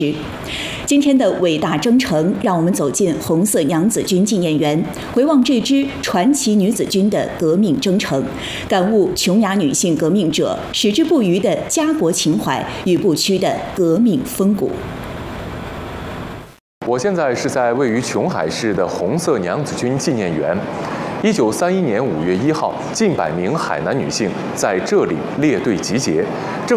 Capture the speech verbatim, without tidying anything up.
今天的伟大征程，让我们走进红色娘子军纪念园，回望这支传奇女子军的革命征程，感悟琼崖女性革命者矢志不渝的家国情怀与不屈的革命风骨。 我现在是在位于琼海市的红色娘子军纪念园。一九三一年五月一号，近百名海南女性在这里列队集结，正